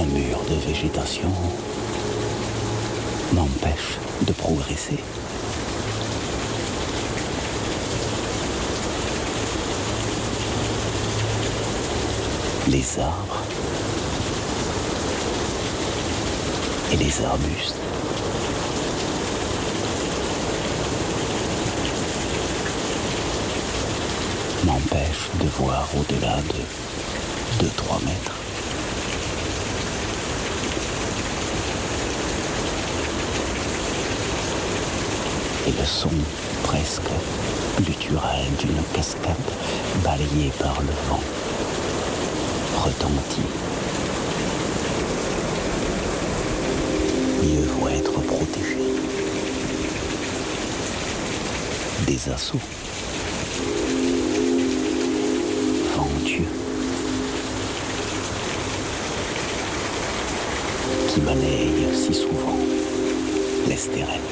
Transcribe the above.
Un mur de végétation m'empêche de progresser. Les arbres et les arbustes m'empêchent de voir au-delà de 2-3 mètres. Et le son presque guttural d'une cascade balayée par le vent retentit. Mieux vaut être protégé des assauts ventueux qui balayent si souvent l'Estérel.